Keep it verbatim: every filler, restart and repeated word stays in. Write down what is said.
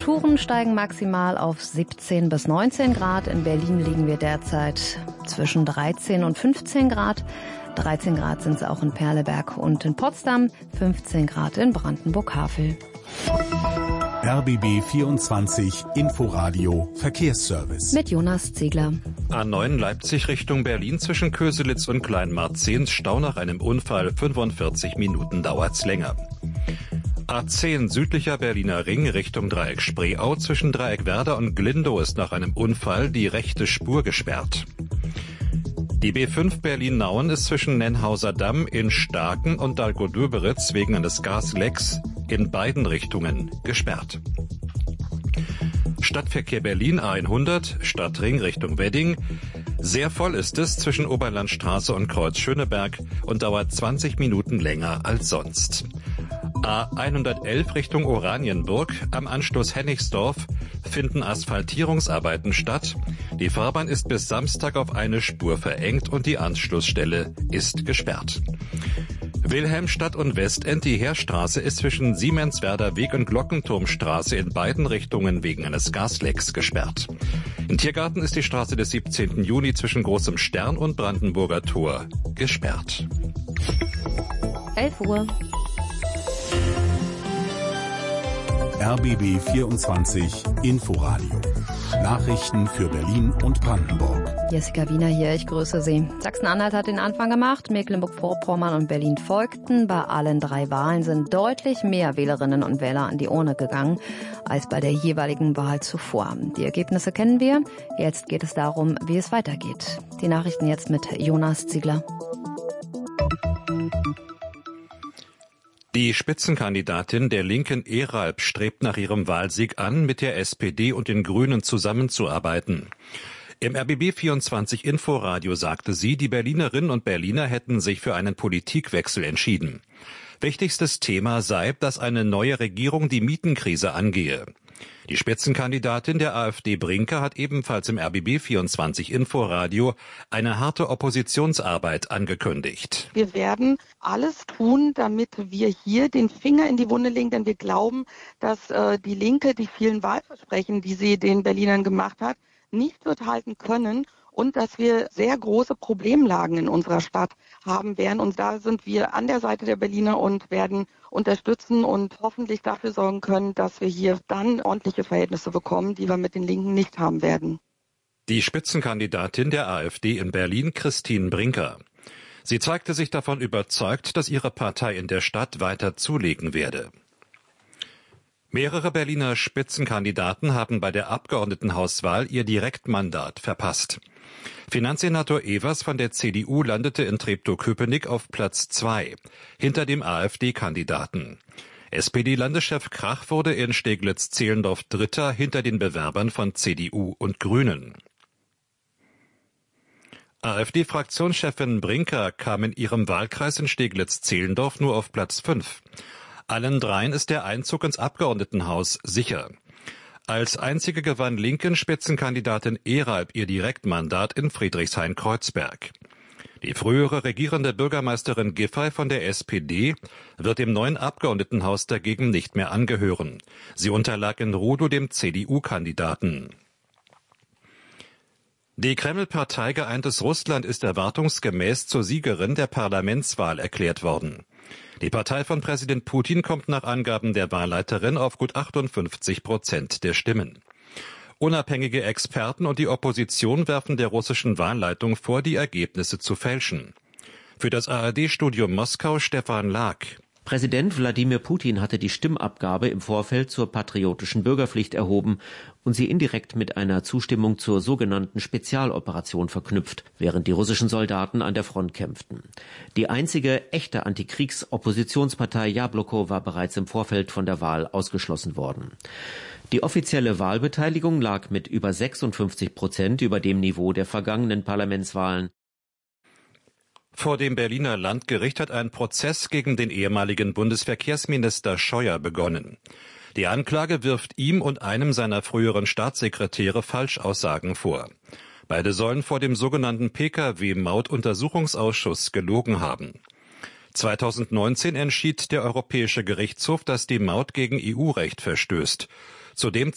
Temperaturen steigen maximal auf siebzehn bis neunzehn Grad. In Berlin liegen wir derzeit zwischen dreizehn und fünfzehn Grad. dreizehn Grad sind es auch in Perleberg und in Potsdam, fünfzehn Grad in Brandenburg-Havel. R B B vierundzwanzig Inforadio Verkehrsservice. Mit Jonas Ziegler. A neun Leipzig Richtung Berlin zwischen Köselitz und Kleinmarzehns. Stau nach einem Unfall. fünfundvierzig Minuten dauert's länger. A zehn südlicher Berliner Ring Richtung Dreieck Spreeau zwischen Dreieck Werder und Glindow ist nach einem Unfall die rechte Spur gesperrt. Die B fünf Berlin-Nauen ist zwischen Nennhauser Damm in Starken und Dahlkow-Döberitz wegen eines Gaslecks in beiden Richtungen gesperrt. Stadtverkehr Berlin A hundert, Stadtring Richtung Wedding. Sehr voll ist es zwischen Oberlandstraße und Kreuz Schöneberg und dauert zwanzig Minuten länger als sonst. A hundertelf Richtung Oranienburg, am Anschluss Hennigsdorf finden Asphaltierungsarbeiten statt. Die Fahrbahn ist bis Samstag auf eine Spur verengt und die Anschlussstelle ist gesperrt. Wilhelmstadt und Westend, die Heerstraße ist zwischen Siemenswerder Weg und Glockenturmstraße in beiden Richtungen wegen eines Gaslecks gesperrt. In Tiergarten ist die Straße des siebzehnten Juni zwischen Großem Stern und Brandenburger Tor gesperrt. elf Uhr. R B B vierundzwanzig Inforadio. Nachrichten für Berlin und Brandenburg. Jessica Wiener hier, ich grüße Sie. Sachsen-Anhalt hat den Anfang gemacht, Mecklenburg-Vorpommern und Berlin folgten. Bei allen drei Wahlen sind deutlich mehr Wählerinnen und Wähler an die Urne gegangen als bei der jeweiligen Wahl zuvor. Die Ergebnisse kennen wir. Jetzt geht es darum, wie es weitergeht. Die Nachrichten jetzt mit Jonas Ziegler. Die Spitzenkandidatin der Linken Eralp strebt nach ihrem Wahlsieg an, mit der S P D und den Grünen zusammenzuarbeiten. Im R B B vierundzwanzig Inforadio sagte sie, die Berlinerinnen und Berliner hätten sich für einen Politikwechsel entschieden. Wichtigstes Thema sei, dass eine neue Regierung die Mietenkrise angehe. Die Spitzenkandidatin der AfD Brinker hat ebenfalls im R B B vierundzwanzig Inforadio eine harte Oppositionsarbeit angekündigt. Wir werden alles tun, damit wir hier den Finger in die Wunde legen, denn wir glauben, dass äh, die Linke die vielen Wahlversprechen, die sie den Berlinern gemacht hat, nicht wird halten können und dass wir sehr große Problemlagen in unserer Stadt haben werden. Und da sind wir an der Seite der Berliner und werden unterstützen und hoffentlich dafür sorgen können, dass wir hier dann ordentliche Verhältnisse bekommen, die wir mit den Linken nicht haben werden. Die Spitzenkandidatin der AfD in Berlin, Christine Brinker. Sie zeigte sich davon überzeugt, dass ihre Partei in der Stadt weiter zulegen werde. Mehrere Berliner Spitzenkandidaten haben bei der Abgeordnetenhauswahl ihr Direktmandat verpasst. Finanzsenator Evers von der C D U landete in Treptow-Köpenick auf Platz zwei, hinter dem AfD-Kandidaten. S P D-Landeschef Krach wurde in Steglitz-Zehlendorf Dritter hinter den Bewerbern von C D U und Grünen. AfD-Fraktionschefin Brinker kam in ihrem Wahlkreis in Steglitz-Zehlendorf nur auf Platz fünf. Allen dreien ist der Einzug ins Abgeordnetenhaus sicher. Als einzige gewann Linken-Spitzenkandidatin Eralp ihr Direktmandat in Friedrichshain-Kreuzberg. Die frühere regierende Bürgermeisterin Giffey von der S P D wird dem neuen Abgeordnetenhaus dagegen nicht mehr angehören. Sie unterlag in Rudow dem C D U-Kandidaten. Die Kreml-Partei Geeintes Russland ist erwartungsgemäß zur Siegerin der Parlamentswahl erklärt worden. Die Partei von Präsident Putin kommt nach Angaben der Wahlleiterin auf gut achtundfünfzig Prozent der Stimmen. Unabhängige Experten und die Opposition werfen der russischen Wahlleitung vor, die Ergebnisse zu fälschen. Für das A R D-Studio Moskau Stefan Lag. Präsident Wladimir Putin hatte die Stimmabgabe im Vorfeld zur patriotischen Bürgerpflicht erhoben und sie indirekt mit einer Zustimmung zur sogenannten Spezialoperation verknüpft, während die russischen Soldaten an der Front kämpften. Die einzige echte Antikriegs-Oppositionspartei Jabloko war bereits im Vorfeld von der Wahl ausgeschlossen worden. Die offizielle Wahlbeteiligung lag mit über sechsundfünfzig Prozent über dem Niveau der vergangenen Parlamentswahlen. Vor dem Berliner Landgericht hat ein Prozess gegen den ehemaligen Bundesverkehrsminister Scheuer begonnen. Die Anklage wirft ihm und einem seiner früheren Staatssekretäre Falschaussagen vor. Beide sollen vor dem sogenannten P K W-Maut-Untersuchungsausschuss gelogen haben. zweitausendneunzehn entschied der Europäische Gerichtshof, dass die Maut gegen E U-Recht verstößt. Zudem